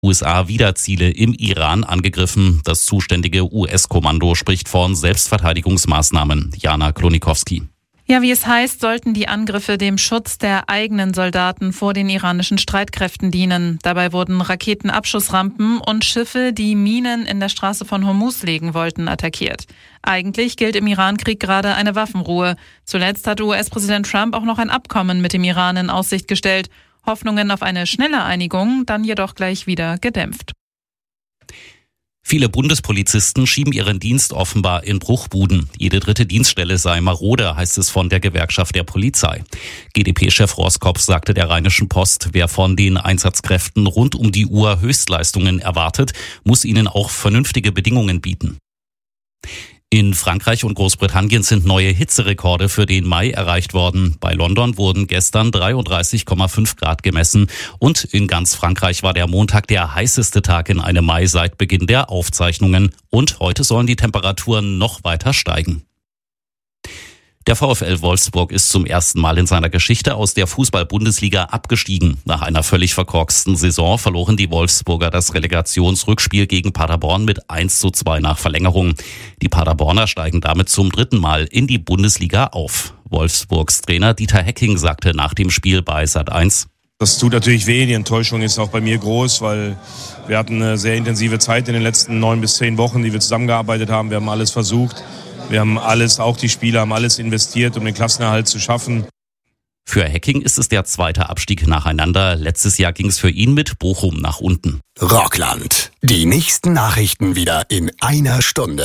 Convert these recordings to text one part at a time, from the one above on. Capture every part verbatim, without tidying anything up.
U S A wieder Ziele im Iran angegriffen. Das zuständige U S-Kommando spricht von Selbstverteidigungsmaßnahmen. Jana Klonikowski. Ja, wie es heißt, sollten die Angriffe dem Schutz der eigenen Soldaten vor den iranischen Streitkräften dienen. Dabei wurden Raketenabschussrampen und Schiffe, die Minen in der Straße von Hormuz legen wollten, attackiert. Eigentlich gilt im Irankrieg gerade eine Waffenruhe. Zuletzt hat U S-Präsident Trump auch noch ein Abkommen mit dem Iran in Aussicht gestellt. Hoffnungen auf eine schnelle Einigung, dann jedoch gleich wieder gedämpft. Viele Bundespolizisten schieben ihren Dienst offenbar in Bruchbuden. Jede dritte Dienststelle sei marode, heißt es von der Gewerkschaft der Polizei. G d P-Chef Roskopf sagte der Rheinischen Post, wer von den Einsatzkräften rund um die Uhr Höchstleistungen erwartet, muss ihnen auch vernünftige Bedingungen bieten. In Frankreich und Großbritannien sind neue Hitzerekorde für den Mai erreicht worden. Bei London wurden gestern dreiunddreißig Komma fünf Grad gemessen und in ganz Frankreich war der Montag der heißeste Tag in einem Mai seit Beginn der Aufzeichnungen. Und heute sollen die Temperaturen noch weiter steigen. Der VfL Wolfsburg ist zum ersten Mal in seiner Geschichte aus der Fußball-Bundesliga abgestiegen. Nach einer völlig verkorksten Saison verloren die Wolfsburger das Relegationsrückspiel gegen Paderborn mit eins zu zwei nach Verlängerung. Die Paderborner steigen damit zum dritten Mal in die Bundesliga auf. Wolfsburgs Trainer Dieter Hecking sagte nach dem Spiel bei Sat eins: Das tut natürlich weh, die Enttäuschung ist auch bei mir groß, weil wir hatten eine sehr intensive Zeit in den letzten neun bis zehn Wochen, die wir zusammengearbeitet haben. Wir haben alles versucht. Wir haben alles, auch die Spieler haben alles investiert, um den Klassenerhalt zu schaffen. Für Hecking ist es der zweite Abstieg nacheinander. Letztes Jahr ging es für ihn mit Bochum nach unten. Rockland. Die nächsten Nachrichten wieder in einer Stunde.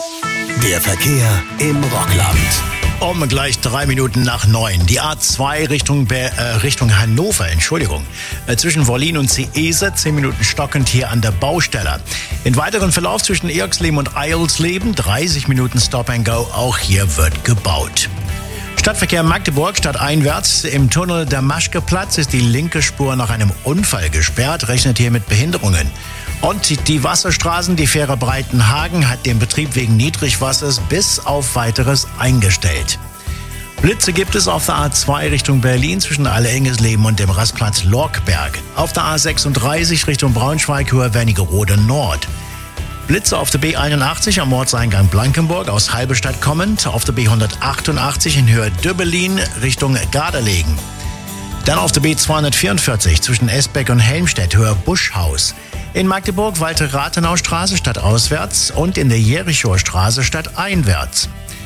Der Verkehr im Rockland. Um gleich drei Minuten nach neun. Die A zwei Richtung, Be- äh, Richtung Hannover, Entschuldigung. Äh, zwischen Wollin und Seese, zehn Minuten stockend hier an der Baustelle. In weiteren Verlauf zwischen Erxleben und Eilsleben, dreißig Minuten Stop and Go. Auch hier wird gebaut. Stadtverkehr Magdeburg, stadteinwärts. Im Tunnel der Maschkeplatz ist die linke Spur nach einem Unfall gesperrt, rechnet hier mit Behinderungen. Und die Wasserstraßen, die Fähre Breitenhagen hat den Betrieb wegen Niedrigwassers bis auf weiteres eingestellt. Blitze gibt es auf der A zwei Richtung Berlin zwischen Allerengesleben und dem Rastplatz Lorkberg. Auf der A sechsunddreißig Richtung Braunschweig, Höhe Wernigerode Nord. Blitze auf der B einundachtzig am Ortseingang Blankenburg aus Halberstadt kommend. Auf der B hundertachtundachtzig in Höhe Döbbelin Richtung Gardelegen. Dann auf der B zweihundertvierundvierzig zwischen Esbeck und Helmstedt, Höhe Buschhaus. In Magdeburg Walter-Rathenau-Straße stadtauswärts und in der Jerichower Straße stadteinwärts.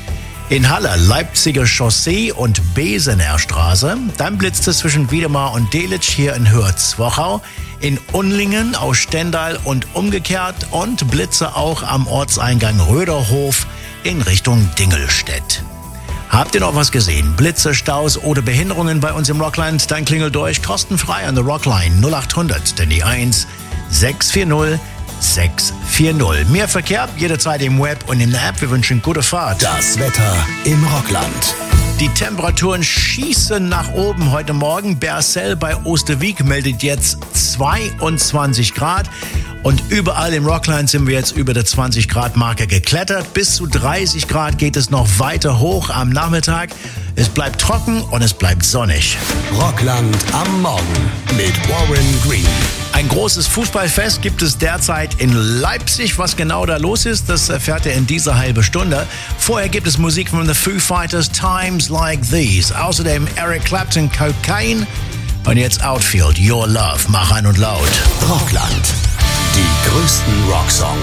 In Halle Leipziger Chaussee und Besener Straße. Dann blitzt es zwischen Wiedemar und Delitzsch hier in Höhe Zwochau. In Unlingen aus Stendal und umgekehrt und Blitze auch am Ortseingang Röderhof in Richtung Dingelstedt. Habt ihr noch was gesehen? Blitze, Staus oder Behinderungen bei uns im Rockland? Dann klingelt durch kostenfrei an der Rockline null achthundert, denn die eins sechs vier null sechs vier null. Mehr Verkehr jederzeit im Web und in der App. Wir wünschen gute Fahrt. Das Wetter im Rockland. Die Temperaturen schießen nach oben heute Morgen. Bercel bei Osterwieck meldet jetzt zweiundzwanzig Grad. Und überall im Rockland sind wir jetzt über der zwanzig Grad Marke geklettert. Bis zu dreißig Grad geht es noch weiter hoch am Nachmittag. Es bleibt trocken und es bleibt sonnig. Rockland am Morgen mit Warren Green. Ein großes Fußballfest gibt es derzeit in Leipzig. Was genau da los ist, das erfährt ihr in dieser halben Stunde. Vorher gibt es Musik von The Foo Fighters, Times Like These. Außerdem Eric Clapton, Cocaine. Und jetzt Outfield, Your Love, mach ein und laut. Rockland. Die größten Rocksongs.